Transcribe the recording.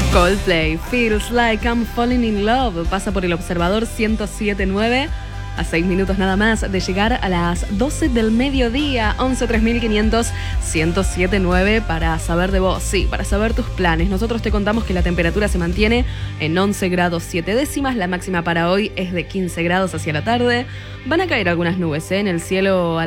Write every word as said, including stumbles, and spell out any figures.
Coldplay, Feels Like I'm Falling in Love, pasa por el Observador ciento siete punto nueve. A seis minutos nada más de llegar a las doce del mediodía, once tres mil quinientos, ciento siete punto nueve para saber de vos, sí, para saber tus planes. Nosotros te contamos que la temperatura se mantiene en once grados siete décimas, la máxima para hoy es de quince grados hacia la tarde. Van a caer algunas nubes ¿eh? en el cielo.